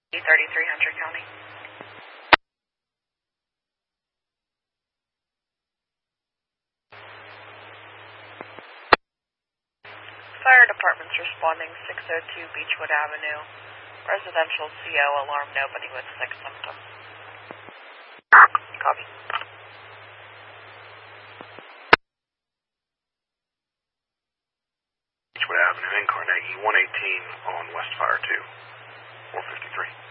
3300 County. Fire department's responding 602 Beechwood Avenue. Residential CO alarm, nobody with 6 symptoms. Copy. Beechwood Avenue in Carnegie, 118 on West Fire 2, 453.